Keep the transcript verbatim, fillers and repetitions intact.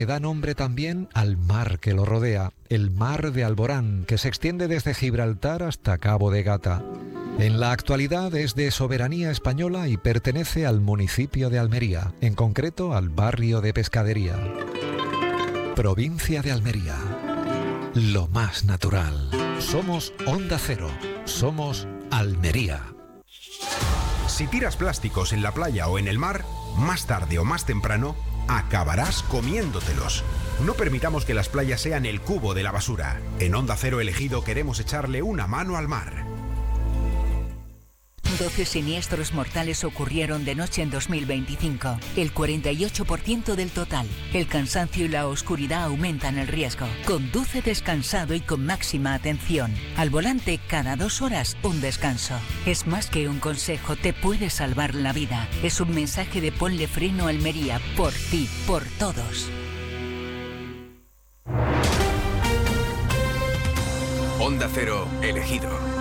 Da nombre también al mar que lo rodea, el Mar de Alborán, que se extiende desde Gibraltar hasta Cabo de Gata. En la actualidad es de soberanía española y pertenece al municipio de Almería, en concreto al barrio de Pescadería. Provincia de Almería. Lo más natural. Somos Onda Cero. Somos Almería. Si tiras plásticos en la playa o en el mar, más tarde o más temprano, acabarás comiéndotelos. No permitamos que las playas sean el cubo de la basura. En Onda Cero Elegido queremos echarle una mano al mar. doce siniestros mortales ocurrieron de noche en dos mil veinticinco, el cuarenta y ocho por ciento del total. El cansancio y la oscuridad aumentan el riesgo. Conduce descansado y con máxima atención. Al volante, cada dos horas, un descanso. Es más que un consejo, te puede salvar la vida. Es un mensaje de Ponle Freno Almería, por ti, por todos. Onda Cero Elegido.